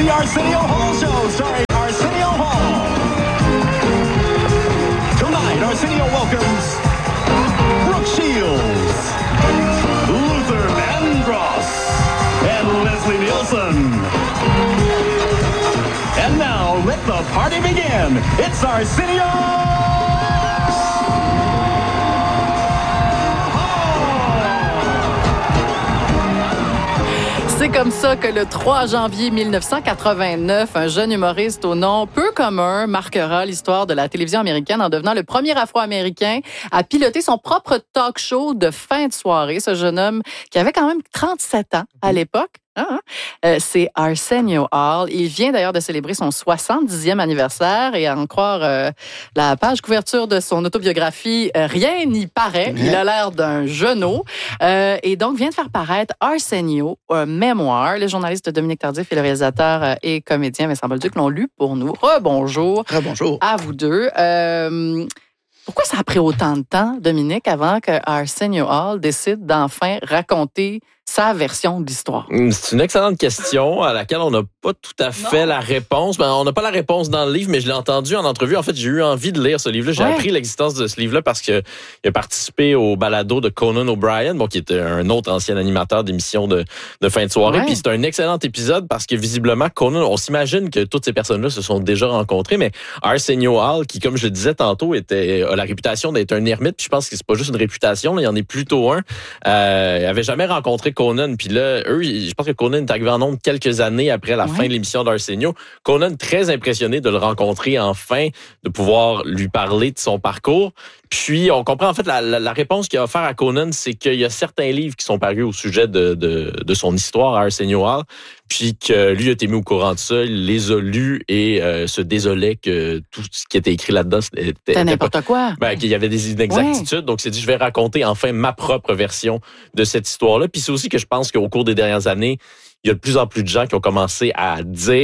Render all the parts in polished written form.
the Arsenio Hall Show, starring Arsenio Hall. Tonight, Arsenio welcomes Brooke Shields, Luther Vandross, and Leslie Nielsen. And now, let the party begin. It's Arsenio C'est comme ça que le 3 janvier 1989, un jeune humoriste au nom peu commun marquera l'histoire de la télévision américaine en devenant le premier Afro-Américain à piloter son propre talk show de fin de soirée. Ce jeune homme qui avait quand même 37 ans à l'époque. C'est Arsenio Hall. Il vient d'ailleurs de célébrer son 70e anniversaire et à en croire la page couverture de son autobiographie, rien n'y paraît. Il a l'air d'un genou. Et donc vient de faire paraître Arsenio, un mémoire. Le journaliste Dominique Tardif et le réalisateur et comédien Vincent Bolduc l'ont lu pour nous. Rebonjour. Rebonjour. À vous deux. Pourquoi ça a pris autant de temps, Dominique, avant que Arsenio Hall décide d'enfin raconter sa version de l'histoire? C'est une excellente question à laquelle on n'a pas tout à fait la réponse. On n'a pas la réponse dans le livre, mais je l'ai entendu en entrevue. En fait, j'ai eu envie de lire ce livre-là. J'ai appris l'existence de ce livre-là parce qu'il a participé au balado de Conan O'Brien, qui était un autre ancien animateur d'émissions de fin de soirée. Puis c'est un excellent épisode parce que visiblement, Conan, on s'imagine que toutes ces personnes-là se sont déjà rencontrées, mais Arsenio Hall, qui, comme je le disais tantôt, a la réputation d'être un ermite. Puis je pense que c'est pas juste une réputation, là, il y en est plutôt un. Il avait jamais rencontré Conan. Puis là, je pense que Conan est arrivé en nombre quelques années après la fin de l'émission d'Arsenio. Conan, très impressionné de le rencontrer enfin, de pouvoir lui parler de son parcours. Puis, on comprend en fait la réponse qu'il a offert à Conan, c'est qu'il y a certains livres qui sont parus au sujet de son histoire à Arsenio Hall, puis que lui a été mis au courant de ça, il les a lus et se désolait que tout ce qui était écrit là-dedans c'était n'importe quoi. Qu'il y avait des inexactitudes. Donc, il s'est dit, je vais raconter enfin ma propre version de cette histoire-là. Puis c'est aussi que je pense qu'au cours des dernières années, il y a de plus en plus de gens qui ont commencé à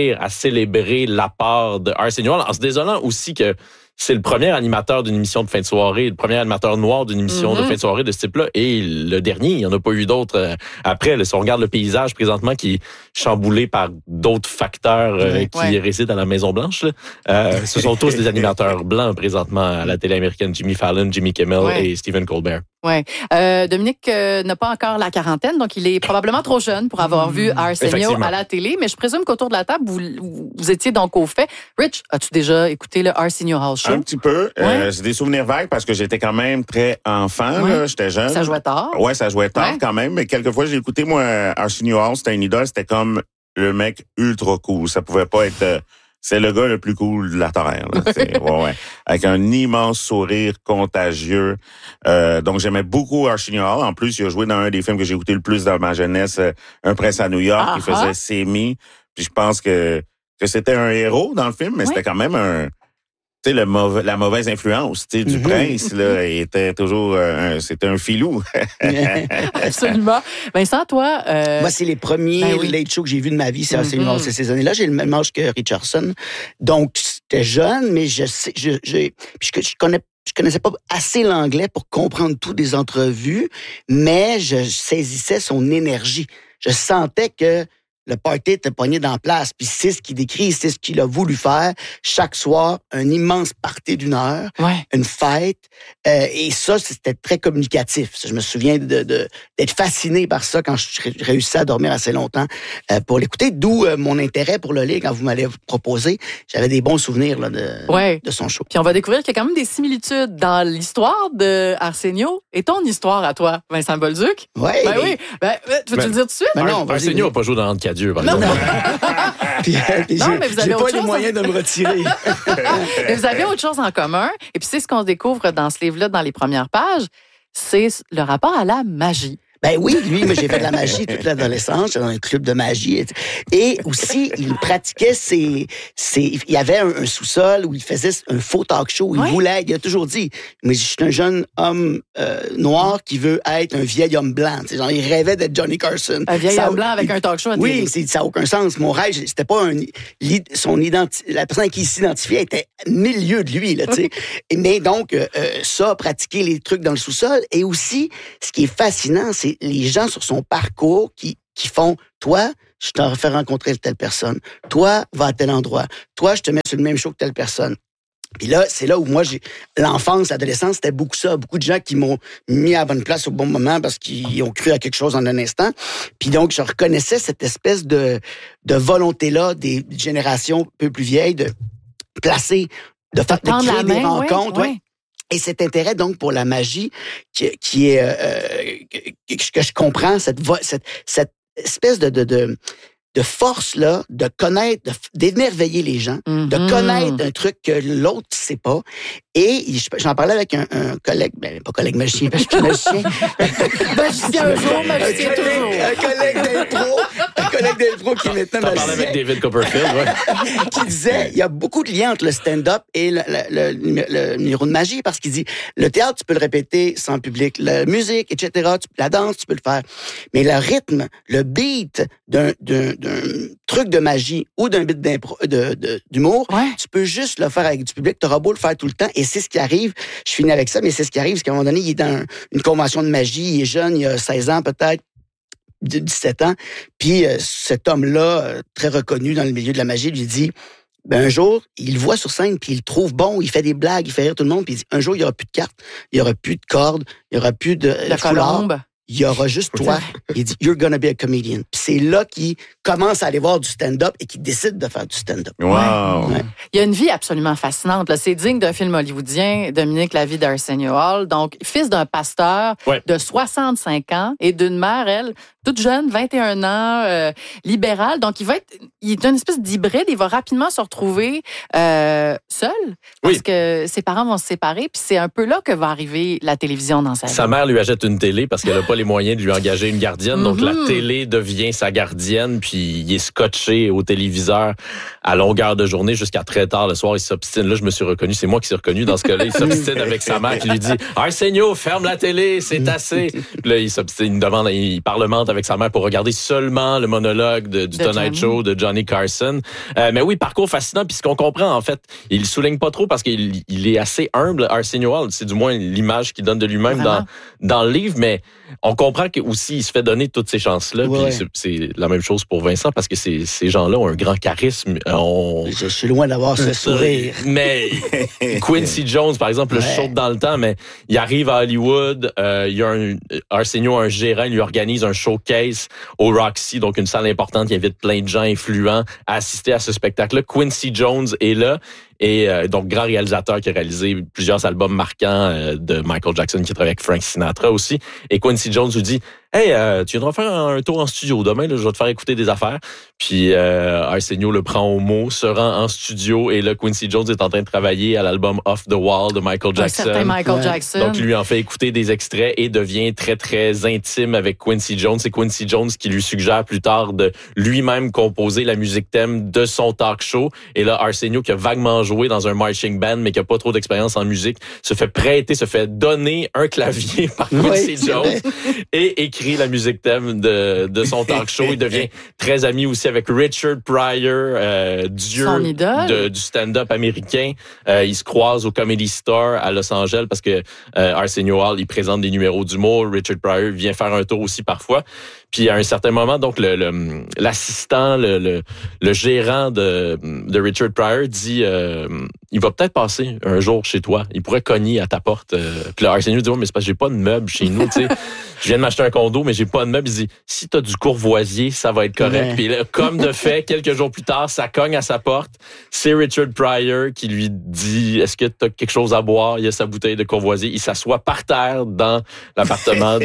célébrer l'apport de Arsenio Hall, en se désolant aussi que c'est le premier animateur d'une émission de fin de soirée, le premier animateur noir d'une émission de fin de soirée de ce type-là, et le dernier, il n'y en a pas eu d'autres après. Là, si on regarde le paysage présentement qui est chamboulé par d'autres facteurs qui résident à la Maison-Blanche, ce sont tous des animateurs blancs présentement à la télé américaine, Jimmy Fallon, Jimmy Kimmel et Stephen Colbert. Oui. Dominique n'a pas encore la quarantaine, donc il est probablement trop jeune pour avoir vu Arsenio à la télé, mais je présume qu'autour de la table, vous étiez donc au fait. Rich, as-tu déjà écouté le Arsenio Hall Show? Un petit peu. J'ai des souvenirs vagues parce que j'étais quand même très enfant. Là, j'étais jeune. Ça jouait tard. Oui, ça jouait tard quand même. Mais quelquefois, j'ai écouté, moi, Arsenio Hall. C'était une idole. C'était comme le mec ultra cool. Ça pouvait pas être... c'est le gars le plus cool de la Terre. Là. Avec un immense sourire contagieux. Donc, j'aimais beaucoup Arsenio Hall. En plus, il a joué dans un des films que j'ai écouté le plus dans ma jeunesse, Un prince à New York, qui faisait Semi. Puis je pense que c'était un héros dans le film, mais c'était quand même la mauvaise influence du prince là était toujours c'était un filou. Absolument. Vincent, toi moi c'est les premiers late shows que j'ai vus de ma vie, c'est ces années-là, j'ai le même âge que Richardson. Donc j'étais jeune, mais je connaissais pas assez l'anglais pour comprendre tout des entrevues, mais je saisissais son énergie. Je sentais que le party était pogné dans la place. Puis c'est ce qu'il décrit, c'est ce qu'il a voulu faire. Chaque soir, un immense party d'1 heure, une fête. Et ça, c'était très communicatif. Je me souviens d'être fasciné par ça quand je réussissais à dormir assez longtemps pour l'écouter. D'où mon intérêt pour le lire quand vous m'allez proposer. J'avais des bons souvenirs là, de son show. Puis on va découvrir qu'il y a quand même des similitudes dans l'histoire de Arsenio et ton histoire à toi, Vincent Bolduc. Oui. Tu veux-tu le dire tout de suite? Non, Arsenio n'a pas joué dans Dieu, par exemple. Non, mais vous avez j'ai autre pas chose. les moyens de me retirer. Mais vous avez autre chose en commun. Et puis c'est ce qu'on découvre dans ce livre-là, dans les premières pages, c'est le rapport à la magie. Ben oui, lui, moi, j'ai fait de la magie toute l'adolescence, j'étais dans un club de magie. Et aussi, il pratiquait il y avait un sous-sol où il faisait un faux talk show. Il a toujours dit, mais je suis un jeune homme noir qui veut être un vieil homme blanc. Genre, il rêvait d'être Johnny Carson. Un vieil homme blanc avec un talk show. Oui, ça n'a aucun sens. Mon rêve, c'était pas la personne à qui il s'identifiait était milieu de lui, là, tu sais. Mais donc, ça, pratiquer les trucs dans le sous-sol. Et aussi, ce qui est fascinant, c'est les gens sur son parcours qui font, toi, je t'en fais rencontrer telle personne. Toi, va à tel endroit. Toi, je te mets sur le même show que telle personne. Puis là, c'est là où moi, l'enfance, l'adolescence, c'était beaucoup ça. Beaucoup de gens qui m'ont mis à la bonne place au bon moment parce qu'ils ont cru à quelque chose en un instant. Puis donc, je reconnaissais cette espèce de volonté-là des générations un peu plus vieilles de placer, de créer des rencontres. Ouais. Et cet intérêt, donc, pour la magie, qui est que je comprends, cette espèce de force-là, de connaître, d'émerveiller les gens, de connaître un truc que l'autre ne sait pas. Et j'en parlais avec un collègue, pas collègue magicien, parce que je suis magicien. Magicien un jour, magicien toujours. Un collègue d'impro qui est maintenant magicien. T'en parlais avec David Copperfield, ouais. Qui disait, il y a beaucoup de liens entre le stand-up et le numéro de magie, parce qu'il dit, le théâtre, tu peux le répéter sans public, la musique, etc., la danse, tu peux le faire. Mais le rythme, le beat d'un truc de magie ou d'un beat d'humour, tu peux juste le faire avec du public, t'auras beau le faire tout le temps, et c'est ce qui arrive, je finis avec ça, mais c'est ce qui arrive, c'est qu'à un moment donné, il est dans une convention de magie, il est jeune, il a 16 ans peut-être, 17 ans, puis cet homme-là, très reconnu dans le milieu de la magie, lui dit, un jour, il le voit sur scène, puis il le trouve bon, il fait des blagues, il fait rire tout le monde, puis il dit, un jour, il n'y aura plus de cartes, il n'y aura plus de cordes, il n'y aura plus de colombe. Il y aura juste toi. Il dit, you're gonna be a comedian. Puis c'est là qu'il commence à aller voir du stand-up et qu'il décide de faire du stand-up. Wow. Ouais. Il y a une vie absolument fascinante. Là. C'est digne d'un film hollywoodien, Dominique, la vie d'Arsenio Hall. Donc, fils d'un pasteur de 65 ans et d'une mère, elle, toute jeune, 21 ans, libérale. Donc, il est une espèce d'hybride. Il va rapidement se retrouver seul parce que ses parents vont se séparer. Puis c'est un peu là que va arriver la télévision dans sa vie. Sa mère lui achète une télé parce qu'elle n'a pas les moyens de lui engager une gardienne. Donc, la télé devient sa gardienne, puis il est scotché au téléviseur à longueur de journée jusqu'à très tard le soir. Il s'obstine. Là, je me suis reconnu. C'est moi qui suis reconnu dans ce cas-là. Il s'obstine avec sa mère qui lui dit « Arsenio, ferme la télé, c'est assez. » Puis là, il s'obstine, il parlemente avec sa mère pour regarder seulement le monologue du Tonight Show de Johnny Carson. Mais oui, parcours fascinant. Puis ce qu'on comprend, en fait, il le souligne pas trop parce qu'il est assez humble, Arsenio Hall. C'est du moins l'image qu'il donne de lui-même dans le livre. Mais on comprend qu'aussi, il se fait donner toutes ces chances-là. Ouais. Puis c'est la même chose pour Vincent parce que ces gens-là ont un grand charisme. Je suis loin d'avoir ce sourire. Mais Quincy Jones, par exemple, le saute dans le temps, mais il arrive à Hollywood, il y a Arsenio, un gérant, il lui organise un showcase au Roxy, donc une salle importante, il invite plein de gens influents à assister à ce spectacle-là. Quincy Jones est là. Et donc, grand réalisateur qui a réalisé plusieurs albums marquants de Michael Jackson, qui travaille avec Frank Sinatra aussi. Et Quincy Jones lui dit « Hey, tu viendras faire un tour en studio demain, là, je vais te faire écouter des affaires. » Puis Arsenio le prend au mot, se rend en studio, et là, Quincy Jones est en train de travailler à l'album Off the Wall de Michael Jackson. Un certain Michael Jackson. Donc, lui en fait écouter des extraits et devient très, très intime avec Quincy Jones. C'est Quincy Jones qui lui suggère plus tard de lui-même composer la musique thème de son talk show. Et là, Arsenio, qui a vaguement joué dans un marching band, mais qui a pas trop d'expérience en musique, se fait donner un clavier par Quincy Jones et écrit la musique thème de son talk show. Il devient très ami aussi avec Richard Pryor, dieu du stand-up américain. Ils se croisent au Comedy Store à Los Angeles parce que Arsenio Hall, il présente des numéros d'humour. Richard Pryor vient faire un tour aussi parfois. Puis à un certain moment, donc l'assistant, le gérant de Richard Pryor dit il va peut-être passer un jour chez toi. Il pourrait cogner à ta porte. Puis là, Arsenio dit mais c'est parce que j'ai pas de meubles chez nous, tu sais. Je viens de m'acheter un condo, mais j'ai pas de meubles. Il dit si t'as du Courvoisier, ça va être correct. Puis là, comme de fait, quelques jours plus tard, ça cogne à sa porte. C'est Richard Pryor qui lui dit est-ce que t'as quelque chose à boire? Il y a sa bouteille de Courvoisier. Il s'assoit par terre dans l'appartement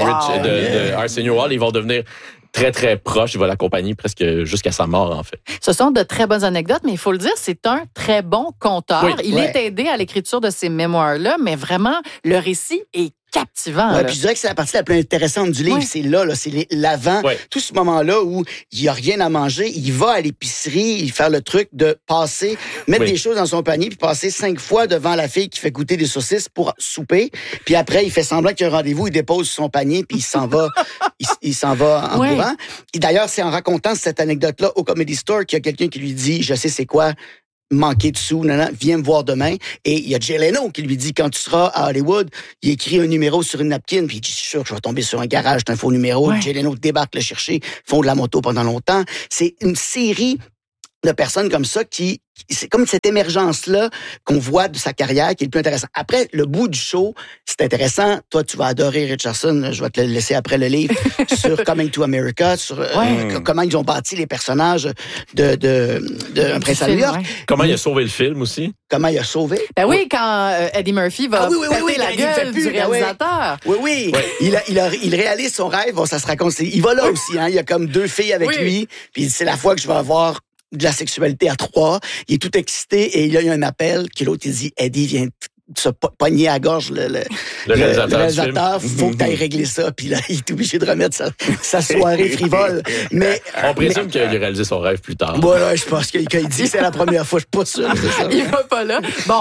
de Arsenio Hall. Ils vont devenir très, très proche. Il va l'accompagner presque jusqu'à sa mort, en fait. Ce sont de très bonnes anecdotes, mais il faut le dire, c'est un très bon conteur. Oui. Il est aidé à l'écriture de ces mémoires-là, mais vraiment, le récit est captivant. Ouais, puis je dirais que c'est la partie la plus intéressante du livre. C'est là, c'est l'avant. Ouais. Tout ce moment-là où il n'y a rien à manger, il va à l'épicerie, il fait le truc de passer, mettre des choses dans son panier, puis passer 5 fois devant la fille qui fait goûter des saucisses pour souper. Puis après, il fait semblant qu'il y a un rendez-vous, il dépose son panier, puis il s'en va, il s'en va en courant. Et d'ailleurs, c'est en racontant cette anecdote-là au Comedy Store qu'il y a quelqu'un qui lui dit, je sais c'est quoi, manqué de sous, viens me voir demain. Et il y a Jay Leno qui lui dit, quand tu seras à Hollywood, il écrit un numéro sur une napkin, puis il dit, je suis sûr que je vais tomber sur un garage, c'est un faux numéro. Ouais. Jay Leno débarque le chercher, font de la moto pendant longtemps. C'est une série de personnes comme ça c'est comme cette émergence-là qu'on voit de sa carrière qui est le plus intéressant. Après, le bout du show, c'est intéressant. Toi, tu vas adorer Richardson. Je vais te le laisser après le livre sur Coming to America, sur comment ils ont bâti les personnages de Prince à New York. Comment il a sauvé le film aussi. Comment il a sauvé? Ben oui, quand Eddie Murphy va péter la gueule du réalisateur. Oui. Il réalise son rêve. Bon, ça se raconte. Il va là aussi. Hein. Il y a comme 2 filles avec lui. Puis c'est la fois que je vais avoir de la sexualité à 3. Il est tout excité et il y a eu un appel que l'autre, il dit, Eddie vient se pogner à la gorge le réalisateur. Faut que tu ailles régler ça. Puis là, il est obligé de remettre sa soirée frivole. Mais on présume qu'il a réalisé son rêve plus tard. Voilà, je pense qu'il dit que c'est la première fois. Je suis pas sûr. C'est ça. Il va pas là. Bon,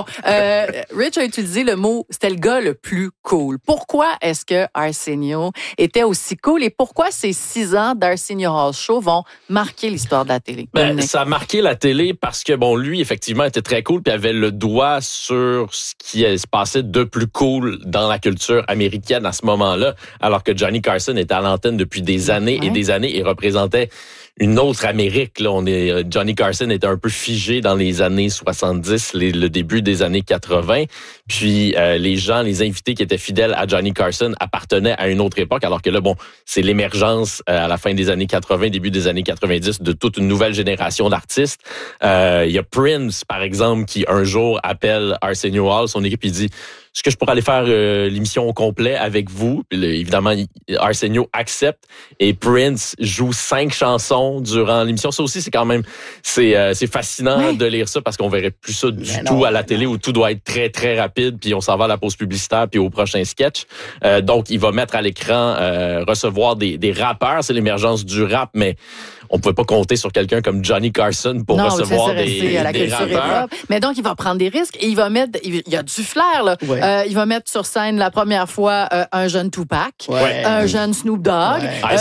Rich a utilisé le mot, c'était le gars le plus cool. Pourquoi est-ce que Arsenio était aussi cool et pourquoi ces 6 ans d'Arsenio Hall Show vont marquer l'histoire de la télé? Ça a marqué la télé parce que, bon, lui, effectivement, était très cool puis avait le doigt sur ce qui se passait de plus cool dans la culture américaine à ce moment-là, alors que Johnny Carson était à l'antenne depuis des années et des années et représentait une autre Amérique. Là, Johnny Carson était un peu figé dans les années 70, le début des années 80. Puis les invités qui étaient fidèles à Johnny Carson appartenaient à une autre époque, alors que là, bon, c'est l'émergence à la fin des années 80, début des années 90 de toute une nouvelle génération d'artistes. Il y a Prince, par exemple, qui un jour appelle Arsenio Hall, son équipe, il dit est-ce que je pourrais aller faire l'émission au complet avec vous? Puis là, évidemment, Arsenio accepte et Prince joue 5 chansons durant l'émission. Ça aussi, c'est quand même c'est fascinant de lire ça parce qu'on verrait plus ça du tout à la télé où tout doit être très, très rapide puis on s'en va à la pause publicitaire puis au prochain sketch. Donc, il va mettre à l'écran, recevoir des rappeurs. C'est l'émergence du rap, mais on pouvait pas compter sur quelqu'un comme Johnny Carson pour recevoir des rappeurs. Mais donc, il va prendre des risques et il va mettre... Il y a du flair, là. Ouais. Il va mettre sur scène la première fois un jeune Tupac, un jeune Snoop Dogg,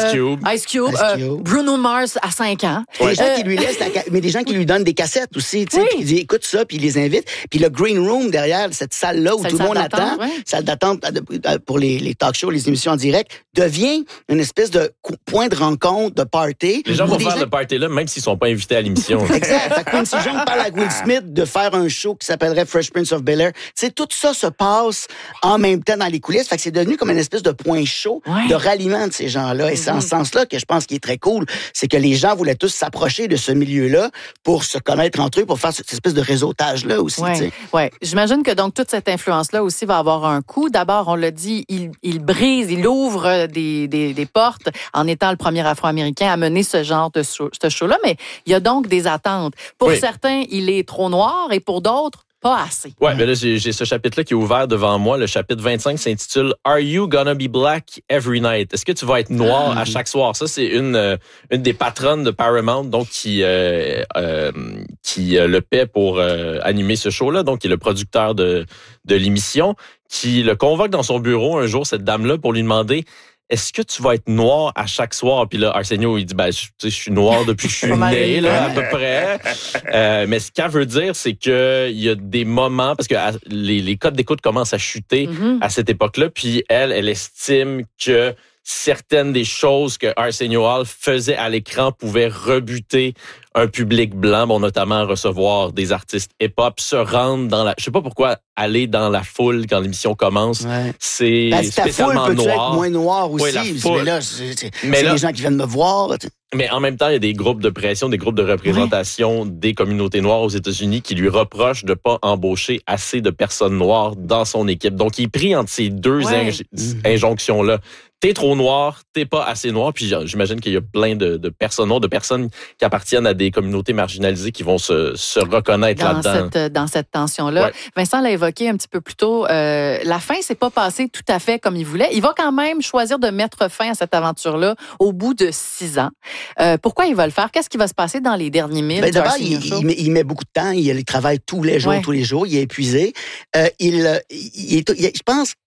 Ice Cube, Bruno Mars à 5 ans. Des gens qui lui laissent mais des gens qui lui donnent des cassettes aussi, tu sais, qui disent écoute ça, puis il les invite. Puis le green room derrière cette salle-là où tout le monde attend, salle d'attente pour les talk shows, les émissions en direct, devient une espèce de point de rencontre, de party. Les gens vont faire le party-là, même s'ils sont pas invités à l'émission. Exact. Fait que Quincy Jones parle à Will Smith de faire un show qui s'appellerait Fresh Prince of Bel-Air. Tu sais, tout ça se passe en même temps dans les coulisses. Fait que c'est devenu comme une espèce de point chaud de ralliement de ces gens-là. Et c'est en ce sens-là que je pense qu'il est très cool. C'est que les gens voulaient tous s'approcher de ce milieu-là pour se connaître entre eux, pour faire cette espèce de réseautage-là aussi. Oui. J'imagine que donc toute cette influence-là aussi va avoir un coût. D'abord, on l'a dit, il brise, il ouvre des portes en étant le premier Afro-Américain à mener ce genre de show-là. Mais il y a donc des attentes. Pour certains, il est trop noir et pour d'autres, pas assez. Ouais, mais là, j'ai ce chapitre-là qui est ouvert devant moi. Le chapitre 25 s'intitule « Are you gonna be black every night? » Est-ce que tu vas être noir à chaque soir? Ça, c'est une des patronnes de Paramount, donc qui le paie pour animer ce show-là, donc qui est le producteur de l'émission, qui le convoque dans son bureau un jour, cette dame-là, pour lui demander est-ce que tu vas être noir à chaque soir? Puis là, Arsenio, il dit, je suis noir depuis que je suis né, là, à peu près. Mais ce qu'elle veut dire, c'est que il y a des moments, parce que les codes d'écoute commencent à chuter à cette époque-là, puis elle estime que certaines des choses que Arsenio Hall faisait à l'écran pouvaient rebuter un public blanc, notamment recevoir des artistes hip-hop, se rendre dans la... Je sais pas pourquoi aller dans la foule quand l'émission commence, c'est spécialement noir. Ta foule peut être moins noir aussi, mais là, c'est les gens qui viennent me voir. Mais en même temps, il y a des groupes de pression, des groupes de représentation des communautés noires aux États-Unis qui lui reprochent de pas embaucher assez de personnes noires dans son équipe. Donc, il est pris entre ces deux injonctions-là. T'es trop noir, t'es pas assez noir. Puis j'imagine qu'il y a plein de personnes noires, de personnes qui appartiennent à des communautés marginalisées qui vont se reconnaître là-dedans. Dans cette tension-là. Vincent l'a évoqué un petit peu plus tôt. La fin s'est pas passée tout à fait comme il voulait. Il va quand même choisir de mettre fin à cette aventure-là au bout de 6 ans. Pourquoi il va le faire? Qu'est-ce qui va se passer dans les derniers milles? D'abord, il met beaucoup de temps. Il travaille tous les jours. Il est épuisé. Je pense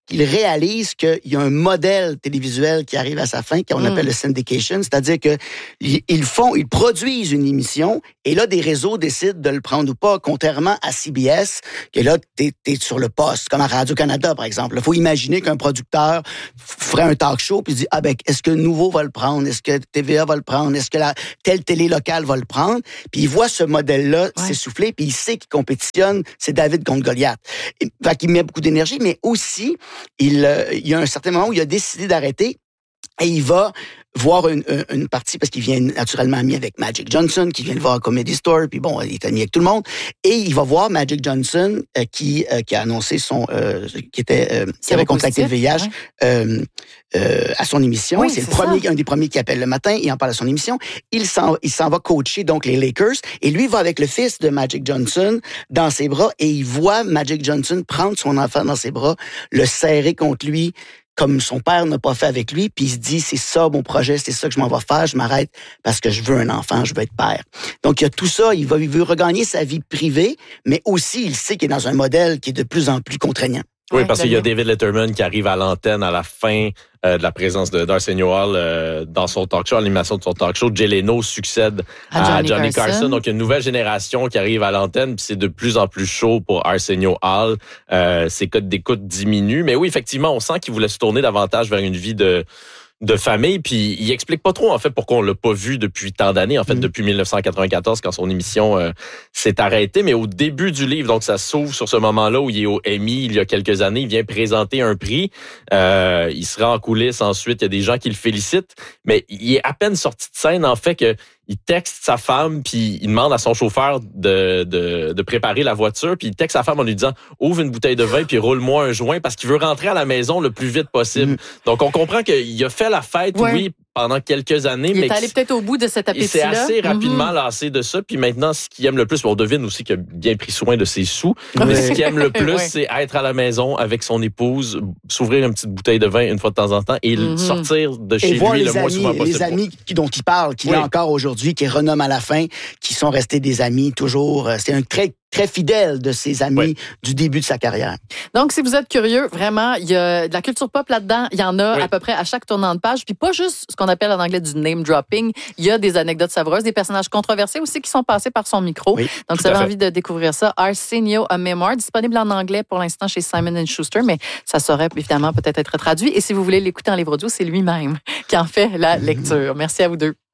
qu'il réalise qu'il y a un modèle télévisuel qui arrive à sa fin, qu'on appelle le syndication, c'est-à-dire que ils produisent une émission et là, des réseaux décident de le prendre ou pas, contrairement à CBS, que là, t'es sur le poste, comme à Radio-Canada, par exemple. Il faut imaginer qu'un producteur ferait un talk show puis dit, est-ce que Nouveau va le prendre? Est-ce que TVA va le prendre? Est-ce que telle télé locale va le prendre? Puis il voit ce modèle-là s'essouffler, puis il sait qu'il compétitionne, c'est David contre Goliath. Fait qu'il met beaucoup d'énergie, mais aussi, il y a un certain moment où il a décidé d'arrêter et il va voir une partie, parce qu'il vient naturellement ami avec Magic Johnson, qui vient le voir à Comedy Store, puis bon, il est ami avec tout le monde, et il va voir Magic Johnson, qui a annoncé qui avait contracté le VIH à son émission. Oui, c'est un des premiers qui appelle le matin, il en parle à son émission. Il s'en va coacher donc les Lakers, et lui va avec le fils de Magic Johnson dans ses bras, et il voit Magic Johnson prendre son enfant dans ses bras, le serrer contre lui, comme son père n'a pas fait avec lui, puis il se dit, c'est ça mon projet, c'est ça que je m'en vais faire, je m'arrête parce que je veux un enfant, je veux être père. Donc, il y a tout ça, il veut regagner sa vie privée, mais aussi, il sait qu'il est dans un modèle qui est de plus en plus contraignant. Oui, parce qu'il y a David Letterman qui arrive à l'antenne à la fin de la présence d'Arsenio Hall dans son talk show, l'animation de son talk show. Jay Leno succède à Johnny Carson. Donc, il y a une nouvelle génération qui arrive à l'antenne, puis c'est de plus en plus chaud pour Arsenio Hall. Ses codes d'écoute diminuent. Mais oui, effectivement, on sent qu'il voulait se tourner davantage vers une vie de famille, puis il explique pas trop en fait pourquoi on l'a pas vu depuis tant d'années, en fait depuis 1994 quand son émission s'est arrêtée, mais au début du livre, donc ça s'ouvre sur ce moment-là où il est au Emmy il y a quelques années, il vient présenter un prix, il se rend en coulisses ensuite, il y a des gens qui le félicitent, mais il est à peine sorti de scène en fait que il texte sa femme, puis il demande à son chauffeur de préparer la voiture, puis il texte sa femme en lui disant « Ouvre une bouteille de vin, puis roule-moi un joint », parce qu'il veut rentrer à la maison le plus vite possible. Donc, on comprend qu'il a fait la fête, oui, pendant quelques années. Il est allé peut-être au bout de cet appétit-là. Il s'est assez rapidement lassé de ça, puis maintenant, ce qu'il aime le plus, on devine aussi qu'il a bien pris soin de ses sous, mais ce qu'il aime le plus, c'est être à la maison avec son épouse, s'ouvrir une petite bouteille de vin une fois de temps en temps et sortir de chez lui le moins souvent possible. Les amis dont il parle, qu'il a encore aujourd'hui, qui renomment à la fin, qui sont restés des amis toujours. C'est un très fidèle de ses amis du début de sa carrière. Donc, si vous êtes curieux, vraiment, il y a de la culture pop là-dedans. Il y en a à peu près à chaque tournant de page. Puis pas juste ce qu'on appelle en anglais du name dropping. Il y a des anecdotes savoureuses, des personnages controversés aussi qui sont passés par son micro. Oui, donc, si vous avez envie de découvrir ça, Arsenio, A Memoir, disponible en anglais pour l'instant chez Simon & Schuster, mais ça saurait évidemment peut-être être traduit. Et si vous voulez l'écouter en livre audio, c'est lui-même qui en fait la lecture. Merci à vous deux.